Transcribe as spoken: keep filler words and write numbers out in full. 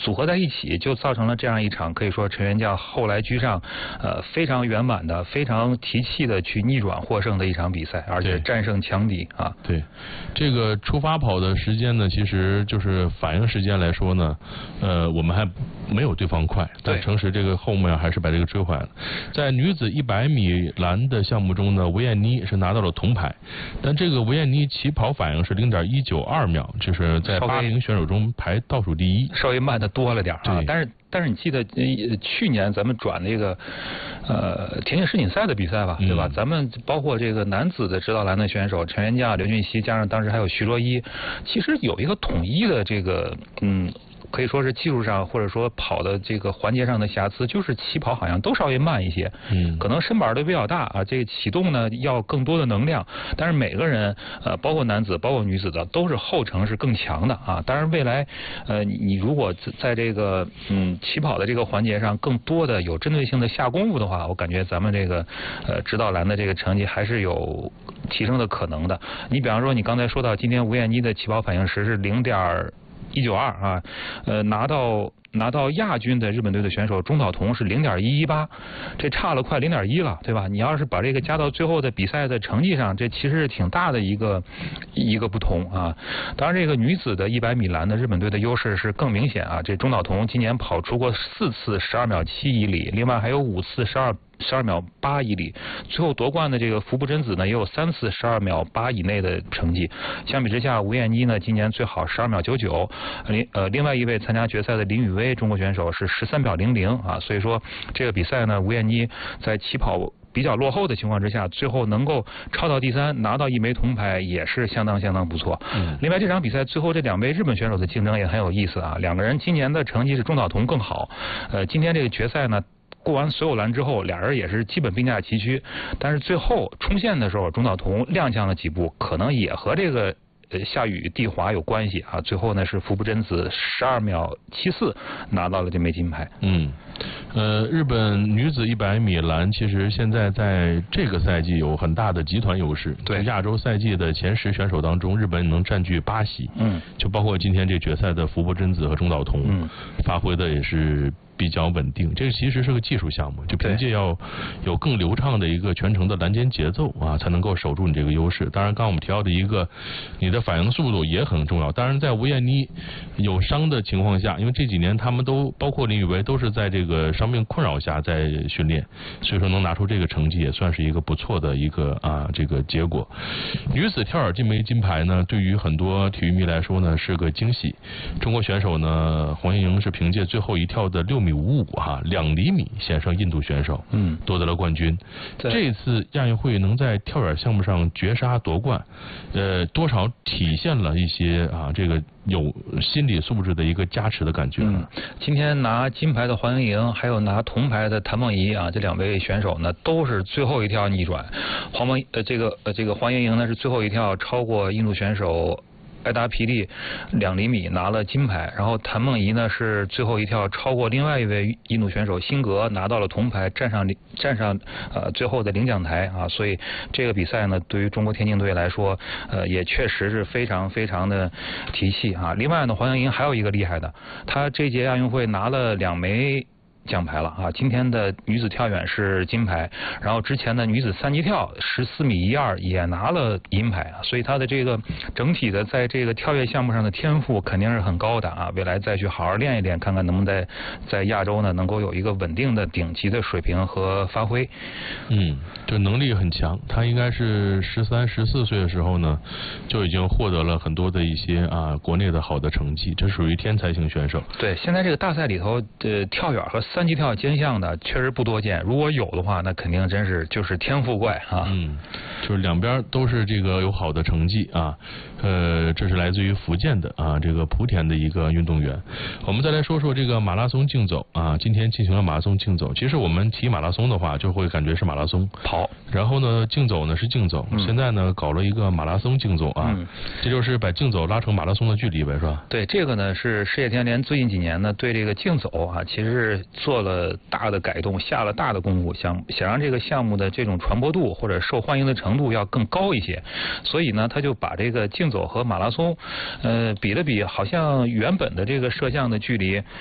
组合在一起，就造成了这样一场可以说陈元将后来居上，呃非常圆满的、非常提气的去逆转获胜的一场比赛，而且战胜强敌啊。 对，这个出发跑的时间呢，其实就是反应时间来说呢，呃，我们还没有对方快，但诚实这个后面还是把这个追回来了。在女子一百米栏的项目中呢，维艳妮是拿到了铜牌，但这个维艳妮起跑反应是零点一九二秒，就是在八名选手中排倒数第一， 稍微慢的多了点啊。但是但是你记得呃去年咱们转那个呃田径世锦赛的比赛吧，对吧？嗯、咱们包括这个男子的直道栏的选手陈元将、刘俊熙，加上当时还有徐若一，其实有一个统一的这个嗯。可以说是技术上或者说跑的这个环节上的瑕疵，就是起跑好像都稍微慢一些，嗯，可能身板都比较大啊，这个启动呢要更多的能量，但是每个人呃，包括男子包括女子的都是后程是更强的啊。当然未来呃，你如果在这个嗯起跑的这个环节上更多的有针对性的下功夫的话，我感觉咱们这个呃直道栏的这个成绩还是有提升的可能的。你比方说你刚才说到今天吴艳妮的起跑反应时是零点一九二啊，呃，拿到拿到亚军的日本队的选手中岛瞳是零点一一八，这差了快零点一了，对吧？你要是把这个加到最后的比赛的成绩上，这其实是挺大的一个一个不同啊。当然，这个女子的一百米栏的日本队的优势是更明显啊。这中岛瞳今年跑出过四次十二秒七以里，另外还有五次十二。十二秒八以里，最后夺冠的这个福部真子呢，也有三次十二秒八以内的成绩。相比之下，吴艳妮呢，今年最好十二秒九九。另呃，另外一位参加决赛的林雨薇，中国选手是十三秒零零啊。所以说这个比赛呢，吴艳妮在起跑比较落后的情况之下，最后能够超到第三，拿到一枚铜牌，也是相当相当不错。嗯、另外这场比赛最后这两位日本选手的竞争也很有意思啊。两个人今年的成绩是中岛瞳更好。呃，今天这个决赛呢，过完所有栏之后，俩人也是基本并驾齐驱，但是最后冲线的时候，中岛瞳踉跄了几步，可能也和这个呃下雨地滑有关系啊。最后呢是福部真子十二秒七四拿到了这枚金牌。 嗯，呃，日本女子一百米栏其实现在在这个赛季有很大的集团优势。 对， 亚洲赛季的前十选手当中，日本能占据八席。嗯，就包括今天这决赛的福部真子和中岛瞳，嗯，发挥的也是比较稳定。这个其实是个技术项目，就凭借要有更流畅的一个全程的拦截节奏啊，才能够守住你这个优势。当然，刚刚我们提到的一个，你的反应速度也很重要。当然，在吴艳妮有伤的情况下，因为这几年他们都包括林雨薇都是在这个伤病困扰下在训练，所以说能拿出这个成绩也算是一个不错的一个啊这个结果。女子跳远这枚金牌呢，对于很多体育迷来说呢是个惊喜。中国选手呢，黄莹莹是凭借最后一跳的六米五五哈两厘米险胜印度选手，嗯，夺得了冠军。这次亚运会能在跳远项目上绝杀夺冠，呃，多少体现了一些啊这个有心理素质的一个加持的感觉。嗯， 今天拿金牌的黄莹莹，还有拿铜牌的谭梦怡啊，这两位选手呢都是最后一跳逆转。黄梦呃这个呃这个黄莹莹呢是最后一跳超过印度选手埃达皮利两厘米拿了金牌，然后谭梦怡呢是最后一跳超过另外一位印度选手辛格拿到了铜牌，站上站上呃最后的领奖台啊，所以这个比赛呢对于中国田径队来说，呃也确实是非常非常的提气啊。另外呢，黄莹莹还有一个厉害的，她这届亚运会拿了两枚奖牌了啊！今天的女子跳远是金牌，然后之前的女子三级跳十四米一二也拿了银牌啊，所以她的这个整体的在这个跳跃项目上的天赋肯定是很高的啊！未来再去好好练一练，看看能不能在在亚洲呢能够有一个稳定的顶级的水平和发挥。 嗯，这能力很强，她应该是十三、十四岁的时候呢就已经获得了很多的一些啊国内的好的成绩，这属于天才型选手。 对，现在这个大赛里头的跳远和三级跳兼项的确实不多见，如果有的话，那肯定真是就是天赋怪啊。 嗯，就是两边都是这个有好的成绩啊。呃，这是来自于福建的啊这个莆田的一个运动员。我们再来说说这个马拉松竞走啊，今天进行了马拉松竞走。其实我们提马拉松的话，就会感觉是马拉松跑， 然后呢竞走呢是竞走，嗯、现在呢搞了一个马拉松竞走啊，嗯、这就是把竞走拉成马拉松的距离呗，是吧？ 对，这个呢是世界田联最近几年呢对这个竞走啊，其实是做了大的改动，下了大的功夫，想想让这个项目的这种传播度或者受欢迎的程度要更高一些，所以呢他就把这个竞走和马拉松呃比了比，好像原本的这个摄像的距离